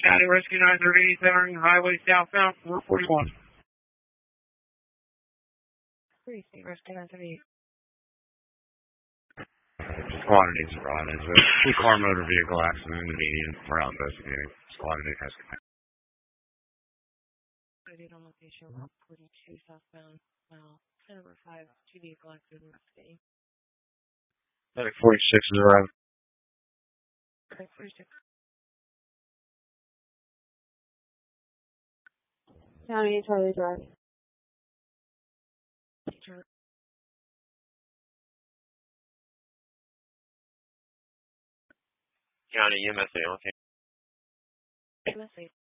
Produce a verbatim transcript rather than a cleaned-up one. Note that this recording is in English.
County Rescue nine eighty-seven, Highway southbound, four forty-one. Three State Rescue nine thirty-eight. Quantities brought into a two-car motor vehicle accident in the median for out investigating. Squad has connected. On location, Route forty-two southbound, mile ten over five, two vehicle accident investigating. Medic forty-six is arrived. Medic forty-six. County Charlie Drive. Teacher. County U M S A, okay. U M S A.